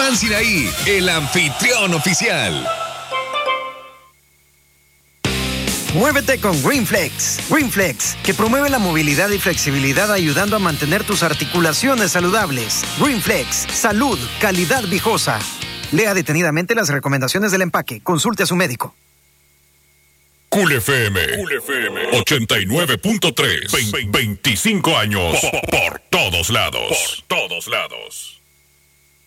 Pan Sinaí, el anfitrión oficial. Muévete con GreenFlex. GreenFlex, que promueve la movilidad y flexibilidad ayudando a mantener tus articulaciones saludables. GreenFlex, salud, calidad viejosa. Lea detenidamente las recomendaciones del empaque. Consulte a su médico. Cool FM 89.3. 25 años por todos lados.